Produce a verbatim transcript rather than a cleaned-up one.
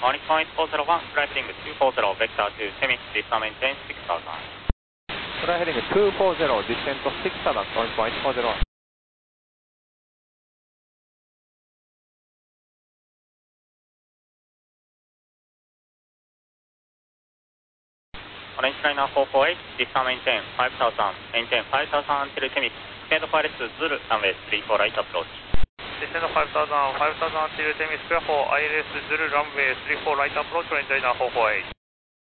Orange Point four zero one, fly heading two four zero, vector to Semi, descent maintain six thousand. Fly heading two four zero, descent six thousand, Orange Point four zero one. Orange Liner four four eight, descent maintain five thousand, maintain five thousand until Semi, descend five Zulu, runway three four right approach. Descend five thousand, five thousand until Semi, square four, I L S Zulu, runway three four right approach, Orange Liner four four eight.